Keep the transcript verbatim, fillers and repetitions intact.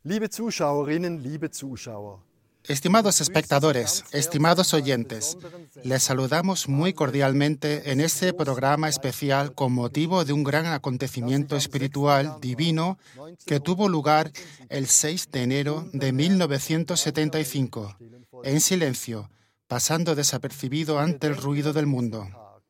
Liebe Zuschauerinnen, liebe Zuschauer. Estimados espectadores, estimados oyentes, les saludamos muy cordialmente en este programa especial con motivo de un gran acontecimiento espiritual divino que tuvo lugar el seis de enero de mil novecientos setenta y cinco, en silencio, pasando desapercibido ante el ruido del mundo.